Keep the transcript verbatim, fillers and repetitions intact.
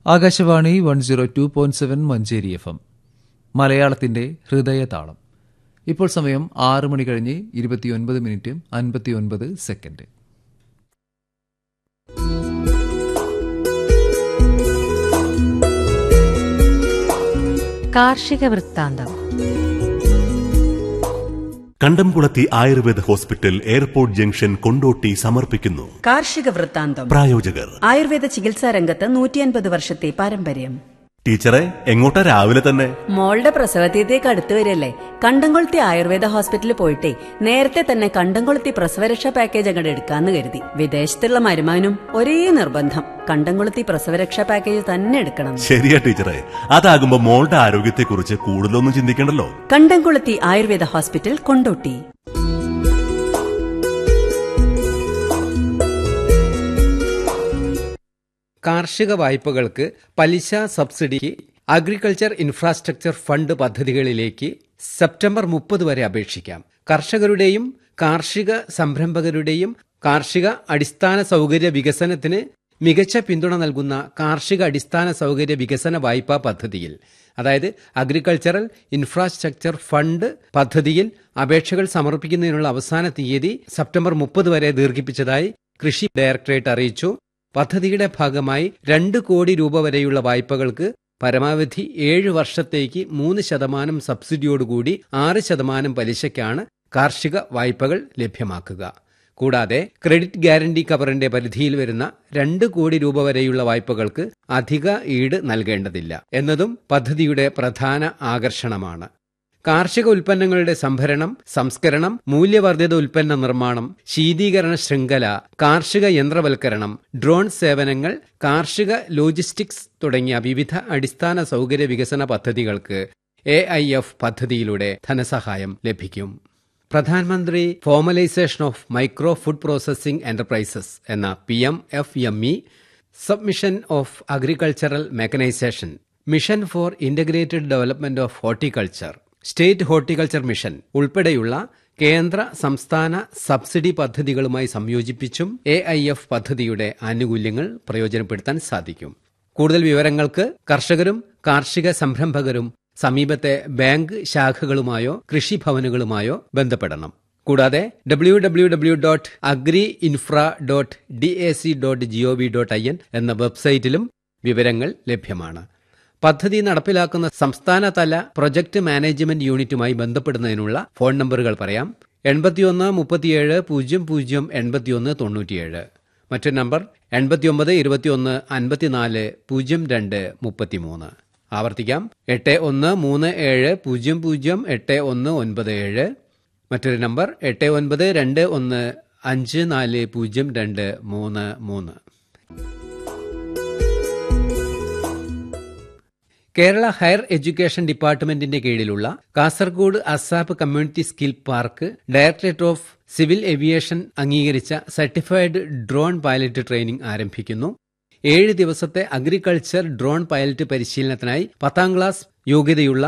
Akashvani one zero two point seven Manjeri F M മലയാളത്തിന്റെ ഹൃദയതാളം. ഇപ്പോൾ സമയം ആറ് മണി കഴിഞ്ഞ് ഇരുപത്തിയൊൻപത് മിനിറ്റ് അൻപത്തിയൊൻപത് സെക്കൻഡ്. കാർഷിക വൃത്താന്തം. കണ്ടംകുളത്തി Ayurveda hospital airport junction Kondotty സമർപ്പിക്കുന്നു കാർഷിക വൃത്താന്തം. പ്രായോജകർ ആയുർവേദ ചികിത്സാ രംഗത്ത് നൂറ്റിയൻപത് വർഷത്തെ പാരമ്പര്യം. ടീച്ചറെ, എങ്ങോട്ടാ രാവിലെ തന്നെ? മോളുടെ പ്രസവതീയത്തേക്ക് അടുത്ത് വരില്ലേ, കണ്ടംകുളത്തി ആയുർവേദ ഹോസ്പിറ്റലിൽ പോയിട്ടേ നേരത്തെ തന്നെ കണ്ടംകുളത്തി പ്രസവരക്ഷാ പാക്കേജ് അങ്ങോട്ട് എടുക്കാന്ന് കരുതി. വിദേശത്തുള്ള മരുമാനും ഒരേ നിർബന്ധം, കണ്ടംകുളത്തി പ്രസവരക്ഷാ പാക്കേജ് തന്നെ എടുക്കണം. ശരിയാ ടീച്ചറെ, അതാകുമ്പോ മോളുടെ ആരോഗ്യത്തെക്കുറിച്ച് കൂടുതലൊന്നും ചിന്തിക്കണ്ടല്ലോ. കണ്ടംകുളത്തി ആയുർവേദ ഹോസ്പിറ്റൽ, കൊണ്ടോട്ടി. കാർഷിക വായ്പകൾക്ക് പലിശ സബ്സിഡിക്ക് അഗ്രികൾച്ചർ ഇൻഫ്രാസ്ട്രക്ചർ ഫണ്ട് പദ്ധതികളിലേക്ക് സെപ്റ്റംബർ മുപ്പത് വരെ അപേക്ഷിക്കാം. കർഷകരുടെയും കാർഷിക സംരംഭകരുടെയും കാർഷിക അടിസ്ഥാന സൗകര്യ വികസനത്തിന് മികച്ച പിന്തുണ നൽകുന്ന കാർഷിക അടിസ്ഥാന സൗകര്യ വികസന വായ്പാ പദ്ധതിയിൽ, അതായത് അഗ്രികൾച്ചറൽ ഇൻഫ്രാസ്ട്രക്ചർ ഫണ്ട് പദ്ധതിയിൽ അപേക്ഷകൾ സമർപ്പിക്കുന്നതിനുള്ള അവസാന തീയതി സെപ്റ്റംബർ മുപ്പത് വരെ ദീർഘിപ്പിച്ചതായി കൃഷി ഡയറക്ടറേറ്റ് അറിയിച്ചു. പദ്ധതിയുടെ ഭാഗമായി രണ്ട് കോടി രൂപ വരെയുള്ള വായ്പകൾക്ക് പരമാവധി ഏഴ് വർഷത്തേക്ക് മൂന്ന് ശതമാനം സബ്സിഡിയോടുകൂടി ആറ് ശതമാനം പലിശയ്ക്കാണ് കാർഷിക വായ്പകൾ ലഭ്യമാക്കുക. കൂടാതെ ക്രെഡിറ്റ് ഗ്യാരണ്ടി കവറിന്റെ പരിധിയിൽ വരുന്ന രണ്ട് കോടി രൂപ വരെയുള്ള വായ്പകൾക്ക് അധിക ഈട് നൽകേണ്ടതില്ല എന്നതും പദ്ധതിയുടെ പ്രധാന ആകർഷണമാണ്. കാർഷിക ഉൽപ്പന്നങ്ങളുടെ സംഭരണം, സംസ്കരണം, മൂല്യവർദ്ധിത ഉൽപ്പന്ന നിർമ്മാണം, ശീതീകരണ ശൃംഖല, കാർഷിക യന്ത്രവൽക്കരണം, ഡ്രോൺ സേവനങ്ങൾ, കാർഷിക ലോജിസ്റ്റിക്സ് തുടങ്ങിയ വിവിധ അടിസ്ഥാന സൗകര്യ വികസന പദ്ധതികൾക്ക് എ ഐ എഫ് പദ്ധതിയിലൂടെ ധനസഹായം ലഭിക്കും. പ്രധാനമന്ത്രി formalisation of micro food processing enterprises എന്ന P M F M E, submission of agricultural mechanisation, mission four integrated development of horticulture, state horticulture mission ഉൾപ്പെടെയുള്ള കേന്ദ്ര സംസ്ഥാന സബ്സിഡി പദ്ധതികളുമായി സംയോജിപ്പിച്ചും എ ഐ എഫ് പദ്ധതിയുടെ ആനുകൂല്യങ്ങൾ പ്രയോജനപ്പെടുത്താൻ സാധിക്കും. കൂടുതൽ വിവരങ്ങൾക്ക് കർഷകരും കാർഷിക സംരംഭകരും സമീപത്തെ ബാങ്ക് ശാഖകളുമായോ കൃഷിഭവനുകളുമായോ ബന്ധപ്പെടണം. കൂടാതെ W W W dot agri infra dot D A C dot G O V dot I N എന്ന വെബ്സൈറ്റിലും വിവരങ്ങൾ ലഭ്യമാണ്. പദ്ധതി നടപ്പിലാക്കുന്ന സംസ്ഥാനതല പ്രൊജക്ട് മാനേജ്മെന്റ് യൂണിറ്റുമായി ബന്ധപ്പെടുന്നതിനുള്ള ഫോൺ നമ്പറുകൾ പറയാം. എൺപത്തിയൊന്ന് മുപ്പത്തിയേഴ് പൂജ്യം പൂജ്യം എൺപത്തിയൊന്ന് തൊണ്ണൂറ്റിയേഴ്. മറ്റൊരു നമ്പർ എൺപത്തിയൊമ്പത് ഇരുപത്തിയൊന്ന് അൻപത്തിനാല് പൂജ്യം രണ്ട് മുപ്പത്തിമൂന്ന്. ആവർത്തിക്കാം, എട്ട് ഒന്ന് മൂന്ന് ഏഴ് പൂജ്യം പൂജ്യം എട്ട് ഒന്ന് ഒൻപത് ഏഴ്. മറ്റൊരു നമ്പർ എട്ട് ഒൻപത് രണ്ട് ഒന്ന് അഞ്ച് നാല് പൂജ്യം രണ്ട് മൂന്ന് മൂന്ന്. കേരള ഹയർ എഡ്യൂക്കേഷൻ ഡിപ്പാർട്ട്മെന്റിന്റെ കീഴിലുള്ള Kasaragod ASAP community skill park directorate of civil aviation അംഗീകരിച്ച സർട്ടിഫൈഡ് ഡ്രോൺ പൈലറ്റ് ട്രെയിനിംഗ് ആരംഭിക്കുന്നു. ഏഴ് ദിവസത്തെ അഗ്രികൾച്ചർ ഡ്രോൺ പൈലറ്റ് പരിശീലനത്തിനായി പത്താം ക്ലാസ് യോഗ്യതയുള്ള